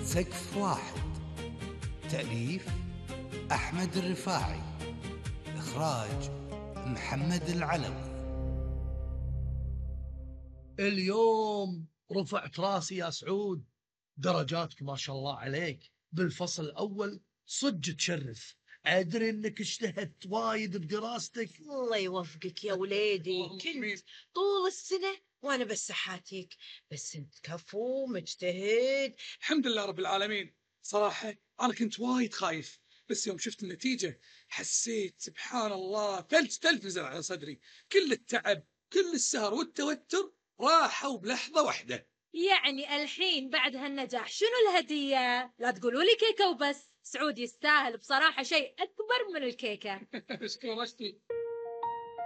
سقف واحد. تأليف أحمد الرفاعي. إخراج محمد العلوي. اليوم رفعت راسي يا سعود، درجاتك ما شاء الله عليك بالفصل الأول صدق تشرف. أدري إنك اجتهدت وايد بدراستك. الله يوفقك يا وليدي. كنت طول السنة وأنا بس حاتيك، بس أنت كفو مجتهد. الحمد لله رب العالمين. صراحة أنا كنت وايد خايف، بس يوم شفت النتيجة حسيت سبحان الله ثلج نزل على صدري. كل التعب كل السهر والتوتر راحوا بلحظة واحدة. يعني الحين بعد هالنجاح شنو الهدية؟ لا تقولوا لي كيكة وبس، سعود يستاهل بصراحة شيء أكبر من الكيكة. اشكرك.